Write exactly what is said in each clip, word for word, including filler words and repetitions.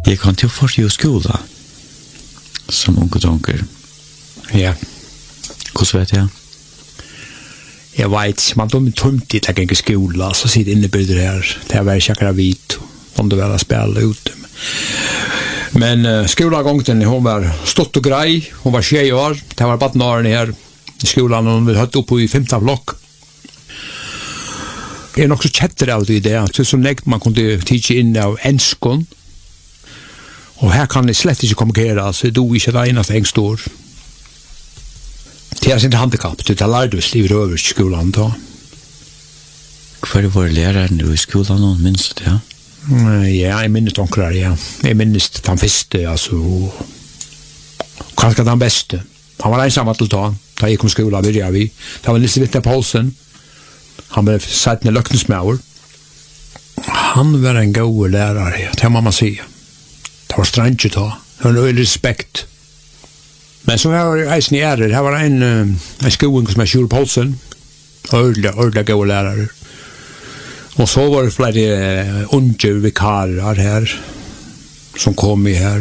Jag kan till först ju skola som unga dronker. Ja. Hur vet jag? Jag vet, man de tomt i att gå skola så sitter inne på det här. Det var chakra vit om det var spela ute. Men uh, skolagången hon var stått och grej, hon var tjej år. Det var bara några här i skolan och hon ville höra upp i femte block. Jag är också chatter av det där, så som näkt man kunde teach in av enskon. Och här kan det slett inte kommunikera, så du är inte det ena för stor. Det är inte handikapp, det är lärdes livet över i skolan då. Hva var læreren du i skolan og minst det, ja? Ja, jeg minnes noen, ja. Jeg minnes den første, altså, kanskje den beste. Han var ensam til da, da jeg kom skola, virja vi. Det var Lise Vitte Poulsen. Han ble satt ned løktensmauer. Han var en god lærere, det må man si. Det var strange da, det var noe respekt. Men så var det eisen i ærer, her var en, en skoen som er Sjur Poulsen, ordentlig, ordentlig god lærere. Og så var det flere unge vikarer her, som kom i her.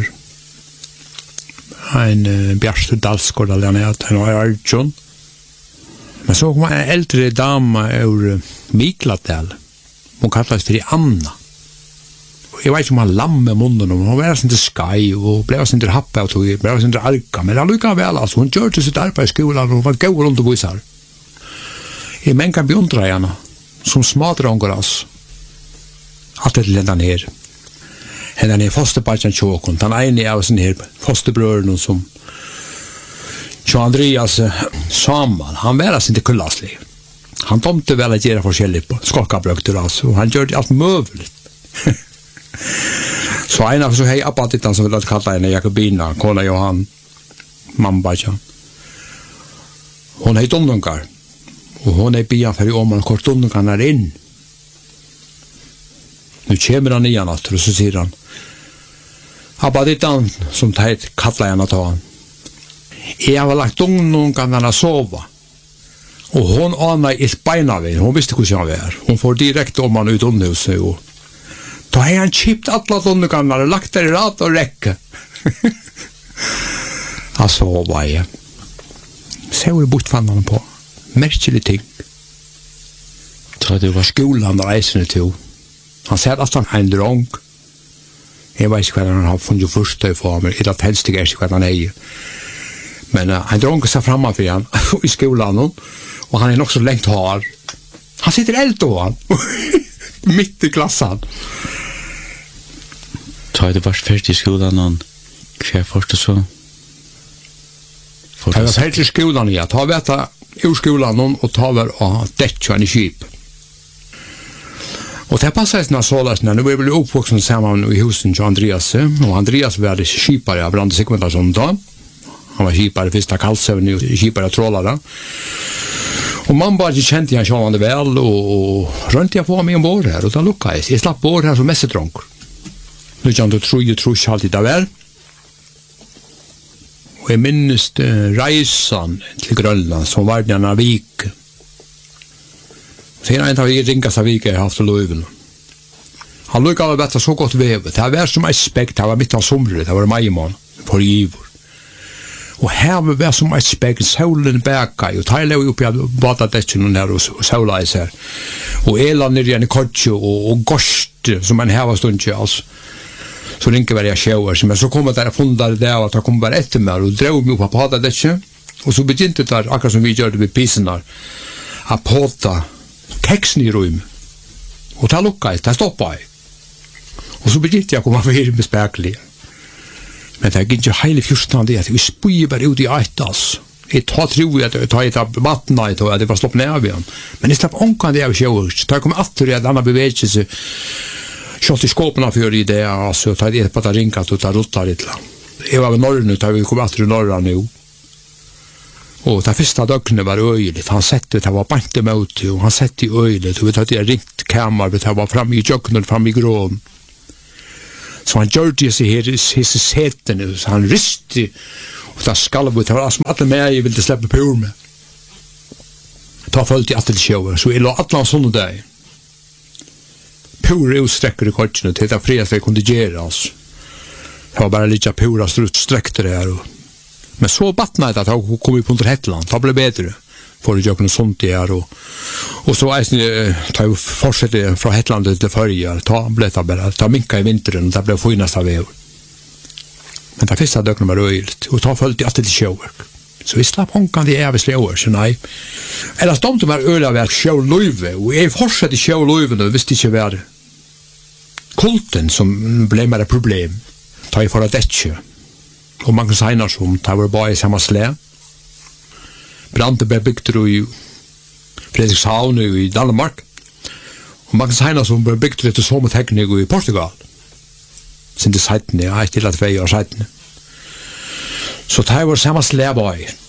En uh, Bjørste Dalsgård, eller annet, en var Arjun. Men så kom en eldre dame ur Mikladal. Hon kallades för Anna. Jag vet inte om han lamme munnen, hon var sånt skaj och blev sånt happa och tog, blev sånt arka. Men han lyckade väl, alltså. Hon gjorde sitt arbete i skolan och hon var god runt och visar. I män kan beundra henne. Som smadrånger oss. Allt det lända ner. Henne är fosterbarnen tjåkon. Den ene av sin här fosterbrören som Jean Andreas Samal. Han var alltså inte kullaslig. Han tomte väl att göra forskjelligt på skolkabrökter alltså. Och han gjorde allt möjligt. Så en av så hej apatitan som vill kalla henne Jakobina. Kona Johan. Mambajan. Hon är tondonkar. Og hon er bian for i åman kort under kan er inn. Nu kommer han igjen at, og så sier han, Abba dittan, som teit kalla henne ta han. Jeg har lagt ungen kan henne sova. Og hon aner et beina ved, hon visste hvordan han var. Hon får direkt om han ut under huset, og da har han kipt atlat under kan henne, lagt der i rat og rekke. Han sova jeg. Se hvor bortfann han på. Märklig ting. Så det var skolan och reisende till. Han säger att han har en drong. Jag vet inte vad han har funnit första i formen. I det helst är inte vad han är. Men uh, en drong ser framför han i skolan. Och han är också längt har. Han sitter eld då han. Mitt i klassen. Så det var färdigt i skolan och kvar först och så. Det var färdigt i skolan, ja. Ta veta ur skolan och ta över och däcka en skip. Och det passar sig när sålas när nu blev det uppvuxen samman i husen till Andreas och Andreas var det skipare av Brand Sekvendarsson då. Han var skipare första kallsövn och skipare trålare. Och man bara kände han självande väl och, och runt jag på mig ombord här och då luckade jag. Jag slapp bord här som mest trånk. Nu kan du tro ju tro alltid det väl. Og jeg minnes uh, reisen til Grønland som var den av vik. Så en av vi ringas av vik jeg har haft løyven. Han lukket av dette så godt vevet. Det var som aspekt, det var midt av somret, det var maimån, på givor. Og her var som aspekt, solen bæka, og tar jeg opp i badadetjen her og, og sola i seg. Og elan nere igjen i kortje, og, og gorst, som en heva stund ikke, altså. Så rinker var jag sjøer, men så kom det der fundar det av at han kom bare etter meg og drev meg opp på badadetjen, og så begynte det der, akkurat som vi gjør det med pisenar, at påta teksten i rum. Og det lukket, det stoppet jeg. Og så begynte jeg å komme for med spekelig. Men det er ikke hele fjorsten det, at vi spyr bare ut i eit, altså. Jeg tar tro at jeg tar et av vattnet, jeg tar at jeg var slopp ned av igjen. Men jeg slapp omkant det av sjøer, så da kom jeg atter i at denne bevegelse, kjølt i skåpene for i det, altså, tar jeg på det ringet og tar ruttet litt. Jeg var ved Norge, da vi kom atter i Norge nå. Og det første døgnet var øyelig. Han sette, det var bant imot, og han sette i øyelig, og vi tatt jeg ringt kammer, det var fremme i døgnet, fremme i grån. Så han gjør det seg her, hisse setene, så han riste, og det skalv ut, det var som alle med jeg ville slippe på med. Da følte jeg atter sjøver, så jeg lå alle sånne dag. Pure utstrekker i kortene til det frihet jeg kunne gjøre, altså. Det var bara lite pura sträckte det här. Men så battnade det att jag kom upp under Hetland. Det blev bättre. För det jag kunde sånt där. Och, och så tar jag fortsätter från Hetland till förr. Ta blev det bara. Ta minka i vintern. Och det blev finast av över. Men det första dögnet var röjligt. Och ta följt alltid till sjöverk. Så vi slapp honkan till ävesliga år. Så nej. Eller de var öliga vid sjölöjve. Och jag fortsatte sjölöjven och visste inte vad kulten som blev med ett problem. Ta i för att däcka. Och Magnus Einarsson, ta var bara i samma slä. Branteberg byggde i Fredrikshavn i Danmark. Och Magnus Einarsson byggde det till sommarteknik i Portugal. Sen det sajtene, jag har till att vi gör sajtene. Så ta var samma slä bara i.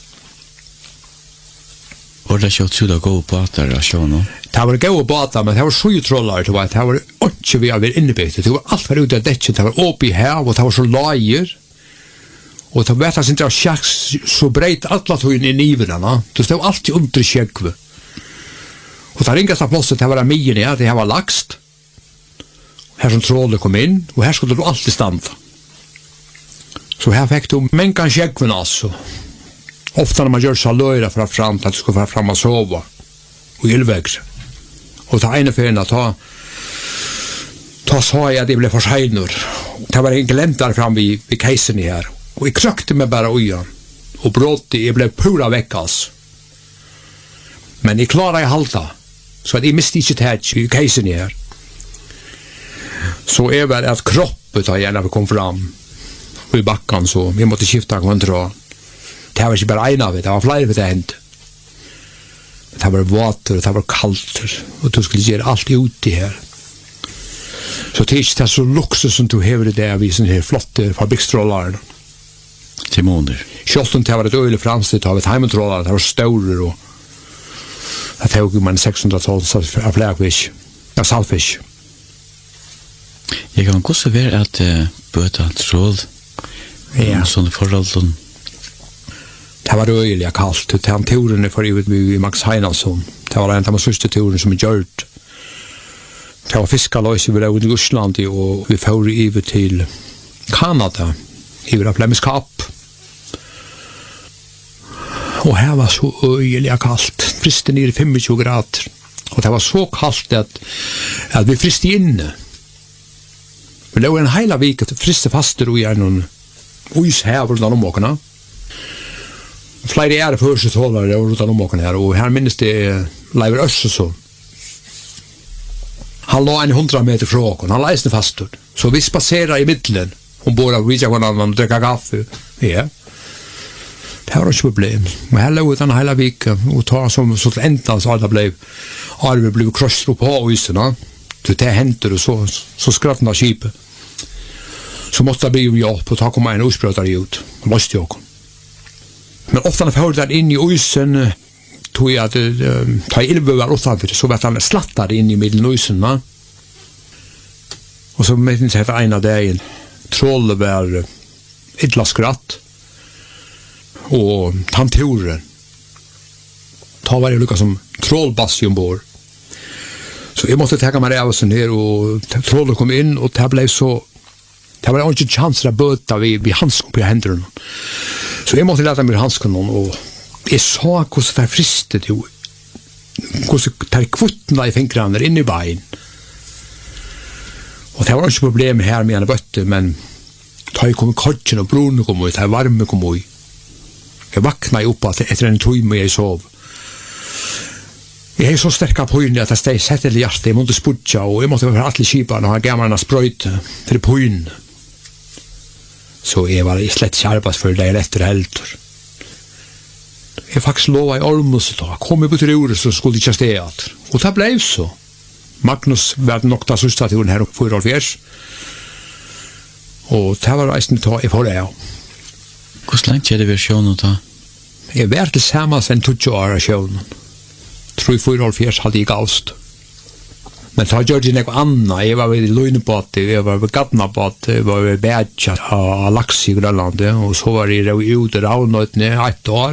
Och det kört sådär gå på att det så nu. Det var gå båtar, men det var sju trollar, det var det var inte vi har innebyggt. Det var allt var ute av däcket, det var uppe i hav och det var så lager. Och det var inte av schax så brett alla tog in i niverna. Det stod alltid under skäggve. Och det ringaste plåset, det var mien i, det var lagst. Här som trådde kom in, och här skulle du alltid stanna. Så här fick du mänkan skäggven alltså. Ofta när man gör så löjra för att fram att du ska vara fram och sova. Och ylvägs. Och ta ena färna, ta ta sa jag att det blev för sejnor. Det var en glänt där fram vid, vid kejsen i här. Och jag krökte mig bara ojan. Och brått jag blev pura veckas. Men jag klarade jag halta. Så att jag miste inte tätt i kejsen i här. Så är väl att kroppet har gärna kom fram. Och i backen så vi måste skifta kontroll. Det var inte bara en av det, det var flera vid det hände. Det var vatten, det var kallt. Och du skulle göra allt ut i här. Så det är inte så luxus som du hever det där vid sån här flotte fabrikstrålaren. Timoner. Kjolten det var ett öle framstid av ett heimentrålare, det var större och det tog man sexhundra tons av flagfisk, av saltfisk. Jag kan också vara att uh, böta trål. Ja. Sådana förhållanden. Det var öliga kallt. Det var turen för ut vid Max Einarsson. Det var en av de sista turen som är gjort. Det var fiskalös över i Ryssland och vi får över till Kanada. Över Flemingskap. Och här var så öliga kallt. Fristen ner i femtio grader. Och det var så kallt att, att vi friste inne. Vi låg en hela vik att friste faster och i en ishäver utan omåkarna. Flera är förstållare och utan omåkarna här. Och här minns det Leiver Össesson. Han la en hundra meter från. Han läste fastur. Så vi passerar i mittlen. Hon bor av visa varandra och dricka kaffe. Ja. Det var inte problem. Men här låg utan hela viken och tar som så till ändan så alla blev arve blev krossade på iserna. Så det händer och så, så skrattna skipet. Så måste det bli ja på att ta komma en osprötare ut. Måste jag. Men ofta när jag hörde in i isen tog jag att uh, ta ilvövar utanför så att han slattade in i middelen isen. Va? Och så med inte heter ena dagen troll var illa skratt. Och tantoren ta varje lucka som trollbass ombord. Så jag måste ta mig av sen här och trollen kom in och det blev så det var inte chans att böta vid, vid handsken på händerna. Så jag måste lära mig handsken och jag sa hur det fristet hur det tar kvottna i fingrarna in i bein. Och det var inte problem här med en bötte men då jag kom i korten och bronen kom ut, det varme kom ut. Jag vaknade upp att efter en timme jag sov. Jag är så starka pojn att jag steg sätter i hjärtat, jag måste sputja och jag måste vara alltid kipan och ha gamla spröjt för pojn. Så jag var slett kärpas för det efter helt. Jag faktiskt lova i Olmos då, kom jag på till ordet så skulle jag inte steg. Och det blev så. Magnus var nokta sista turen här och fyra och fjärs. Och det var reisen ta i förra. Hur länge är det versionen då? Jag var tillsammans en tjugo år sjön. Tror jag fyra och fjärs hade jag gavst. Men så gjorde jag något annat. Jag var vid Lönebåt, jag var vid Gatnabåt, jag var vid Bätja av lax i Grönland. Och så var jag ute i Ravnötene ett år.